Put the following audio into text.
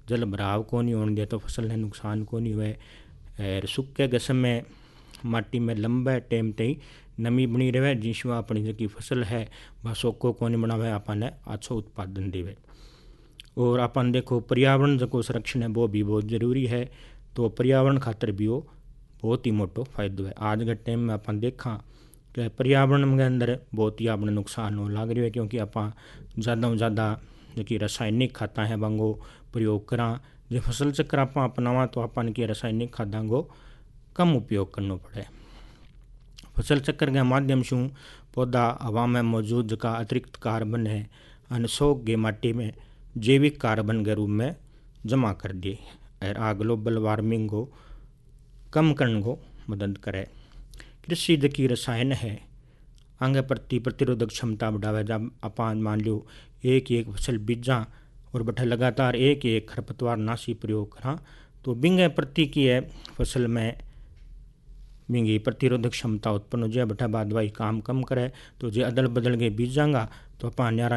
जल भराव को नहीं होने दे तो फसल ने नुकसान को नहीं हुए। और सूखे के समय माटी में लंबे टाइम तक नमी बनी रहे जिसमें अपनी जी फसल है वह सोको को नहीं बनावे अपन अच्छो उत्पादन देवे। और अपन देखो पर्यावरण जो संरक्षण है वो भी बहुत जरूरी है, तो पर्यावरण खातर भी वो बहुत ही मोटो फायदो है। आज के टाइम में अपन देखा कि पर्यावरण के अंदर बहुत ही अपने नुकसान हो लग रही है, क्योंकि आप ज़्यादा ज़्यादा जो रासायनिक खादा है वंगो प्रयोग करा। जो फसल चक्र आप अपनावा तो अपन के रासायनिक खादा को कम उपयोग करना पड़े। फसल चक्र के माध्यम से पौधा हवा में मौजूद जो अतिरिक्त कार्बन है अन सोख के माटी में जैविक कार्बन के रूप में जमा कर दिए और आ ग्लोबल वार्मिंग को कम करने को मदद करे। कृषि की रसायन है आगे प्रतिरोधक क्षमता बढ़ावे। जब अपन मान लो एक फसल बीजा और बठे लगातार एक खरपतवार नाशी प्रयोग करा तो बिंगे प्रति की है फसल में बिंगी प्रतिरोधक क्षमता उत्पन्न हो जाए। बठा बाद भाई काम कम करे तो जो अदल बदल के बीजांगा तो अपन न्यारा